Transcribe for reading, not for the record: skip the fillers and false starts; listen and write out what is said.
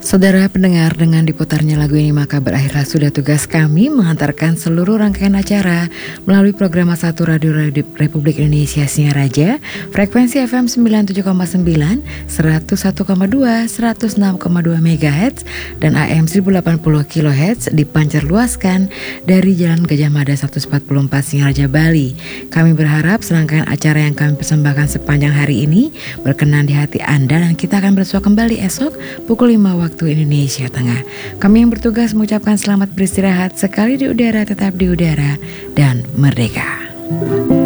Saudara pendengar, dengan diputarnya lagu ini maka berakhirlah sudah tugas kami mengantarkan seluruh rangkaian acara melalui program satu Radio Republik Indonesia Singaraja, frekuensi FM 97,9, 101,2, 106,2 MHz dan AM 1080 kHz dipancarluaskan dari Jalan Gajah Mada 144 Singaraja, Bali. Kami berharap serangkaian acara yang kami persembahkan sepanjang hari ini berkenan di hati Anda dan kita akan bersua kembali esok pukul 5 waktu Indonesia Tengah. Kami yang bertugas mengucapkan selamat beristirahat, sekali di udara tetap di udara dan merdeka.